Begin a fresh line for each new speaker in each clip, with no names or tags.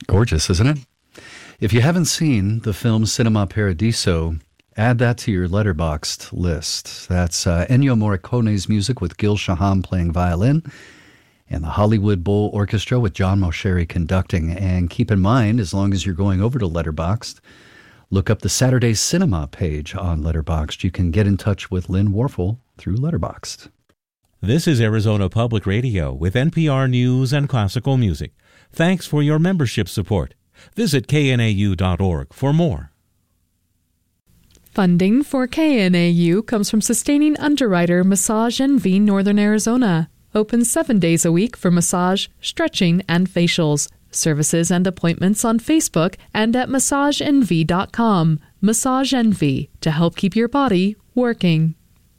Gorgeous, isn't it? If you haven't seen the film Cinema Paradiso, add that to your Letterboxd list. That's Ennio Morricone's music with Gil Shaham playing violin and the Hollywood Bowl Orchestra with John Mosheri conducting. And keep in mind, as long as you're going over to Letterboxd, look up the Saturday Cinema page on Letterboxd. You can get in touch with Lynn Warfel through Letterboxd.
This is Arizona Public Radio with NPR News and Classical Music. Thanks for your membership support. Visit knau.org for more.
Funding for KNAU comes from sustaining underwriter Massage Envy Northern Arizona. Open 7 days a week for massage, stretching, and facials. Services and appointments on Facebook and at massageenvy.com. Massage Envy, to help keep your body working.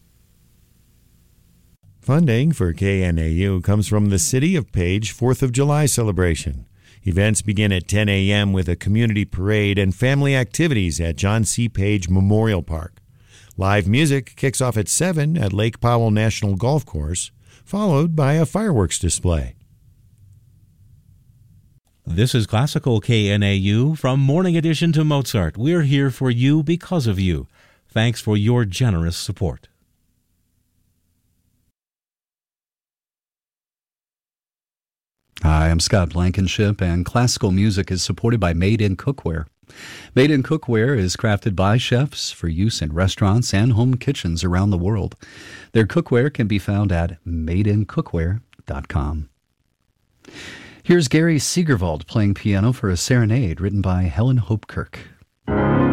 Funding for KNAU comes from the City of Page 4th of July celebration. Events begin at 10 a.m. with a community parade and family activities at John C. Page Memorial Park. Live music kicks off at 7 at Lake Powell National Golf Course, followed by a fireworks display.
This is Classical KNAU from Morning Edition to Mozart. We're here for you because of you. Thanks for your generous support.
Hi, I'm Scott Blankenship, and classical music is supported by Made in Cookware. Made in Cookware is crafted by chefs for use in restaurants and home kitchens around the world. Their cookware can be found at madeincookware.com. Here's Gary Segerwald playing piano for a serenade written by Helen Hopkirk.